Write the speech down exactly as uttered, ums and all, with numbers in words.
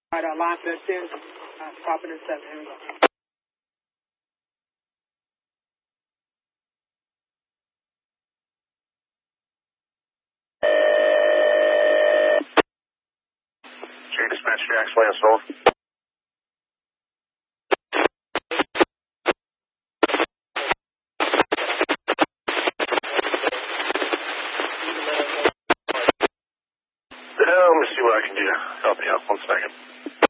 All right, uh, line fifteen, uh, stopping at seven. Here we go. J Dispatch, Jax, Lance North. Uh, let me see what I can do to help you out. One second.